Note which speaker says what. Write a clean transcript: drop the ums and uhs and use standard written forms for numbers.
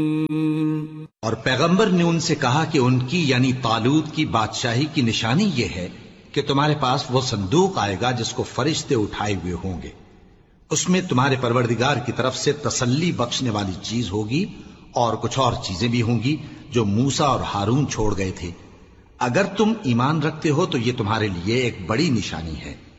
Speaker 1: और पैगंबर ने उनसे कहा कि उनकी यानी तालूत की बादशाही की निशानी यह है कि तुम्हारे पास वो संदूक आएगा जिसको फरिश्ते उठाए हुए होंगे। उसमें तुम्हारे परवरदिगार की तरफ से तसल्ली बख्शने वाली चीज होगी और कुछ और चीजें भी होंगी जो मूसा और हारून छोड़ गए थे। अगर तुम ईमान रखते हो तो ये तुम्हारे लिए एक बड़ी निशानी है।